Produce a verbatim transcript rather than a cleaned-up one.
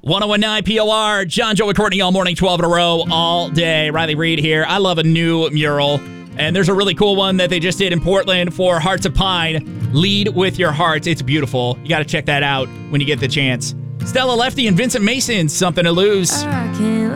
ten nineteen P O R, John, Joe, and Courtney all morning, twelve in a row, all day. Riley Reed here. I love a new mural, and there's a really cool one that they just did in Portland for Hearts of Pine. Lead with your hearts. It's beautiful. You got to check that out when you get the chance. Stella Lefty and Vincent Mason, Something to Lose. I can't